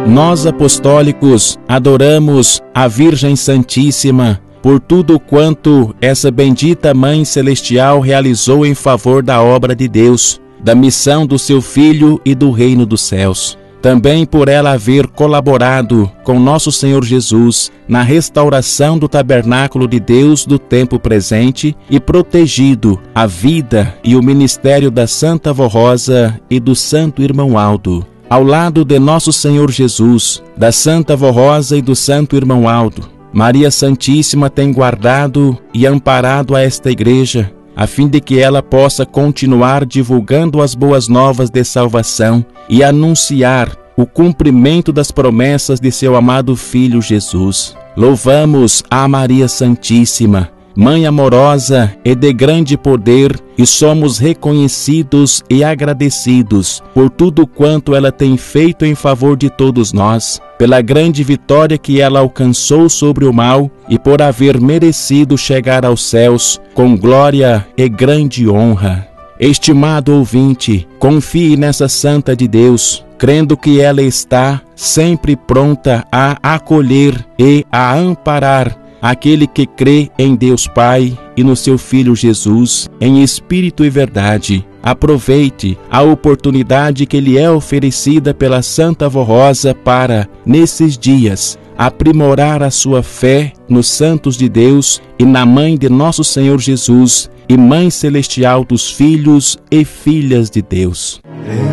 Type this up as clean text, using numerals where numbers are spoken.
Nós, apostólicos, adoramos a Virgem Santíssima por tudo quanto essa bendita Mãe Celestial realizou em favor da obra de Deus, da missão do seu Filho e do reino dos céus. Também por ela haver colaborado com nosso Senhor Jesus na restauração do tabernáculo de Deus do tempo presente e protegido a vida e o ministério da Santa Avó Rosa e do Santo Irmão Aldo. Ao lado de nosso Senhor Jesus, da Santa Avó Rosa e do Santo Irmão Aldo, Maria Santíssima tem guardado e amparado a esta igreja, a fim de que ela possa continuar divulgando as boas novas de salvação e anunciar o cumprimento das promessas de seu amado Filho Jesus. Louvamos a Maria Santíssima, Mãe amorosa e de grande poder, e somos reconhecidos e agradecidos por tudo quanto ela tem feito em favor de todos nós, pela grande vitória que ela alcançou sobre o mal e por haver merecido chegar aos céus com glória e grande honra. Estimado ouvinte, confie nessa Santa de Deus, crendo que ela está sempre pronta a acolher e a amparar aquele que crê em Deus Pai e no seu Filho Jesus, em espírito e verdade. Aproveite a oportunidade que lhe é oferecida pela Santa Avó Rosa para, nesses dias, aprimorar a sua fé nos santos de Deus e na Mãe de nosso Senhor Jesus e Mãe Celestial dos filhos e filhas de Deus.